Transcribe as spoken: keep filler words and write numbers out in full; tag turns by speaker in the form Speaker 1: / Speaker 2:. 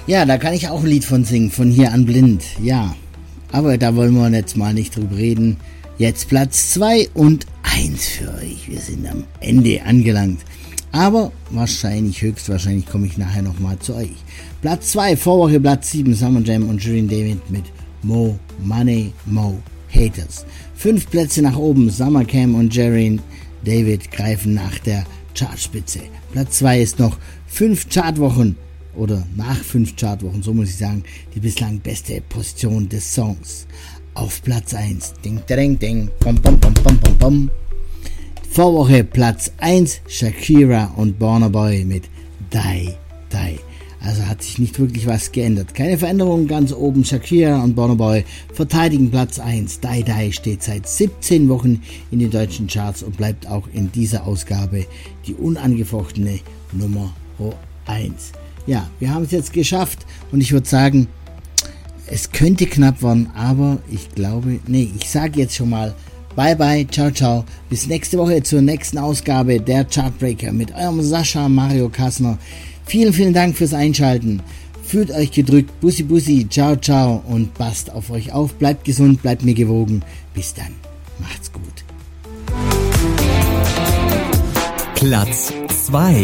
Speaker 1: Ja, da kann ich auch ein Lied von singen, von Hier an Blind, ja. Aber da wollen wir jetzt mal nicht drüber reden. Jetzt Platz zwei und eins für euch. Wir sind am Ende angelangt. Aber wahrscheinlich, höchstwahrscheinlich komme ich nachher nochmal zu euch. Platz zwei, Vorwoche Platz sieben, Summer Jam und Shirin David mit Mo Money, Mo Haters. Fünf Plätze nach oben, Summer Cam und Shirin David greifen nach der Chartspitze. Platz zwei ist noch fünf Chartwochen oder nach fünf Chartwochen, so muss ich sagen, die bislang beste Position des Songs. Auf Platz eins, ding, ding, ding, bom, bom, bom, bom, bom, bom. Vorwoche Platz eins, Shakira und Burna Boy mit Die, Die. Also hat sich nicht wirklich was geändert. Keine Veränderung, ganz oben Shakira und Burna Boy verteidigen Platz eins. Die, Die steht seit siebzehn Wochen in den deutschen Charts und bleibt auch in dieser Ausgabe die unangefochtene Nummer eins. Ja, wir haben es jetzt geschafft und ich würde sagen, es könnte knapp werden, aber ich glaube, nee, ich sage jetzt schon mal bye bye, ciao ciao, bis nächste Woche zur nächsten Ausgabe der Chartbreaker mit eurem Sascha Mario Kassner. Vielen, vielen Dank fürs Einschalten. Fühlt euch gedrückt, Bussi Bussi, ciao ciao und passt auf euch auf, bleibt gesund, bleibt mir gewogen. Bis dann, macht's gut.
Speaker 2: Platz zwei.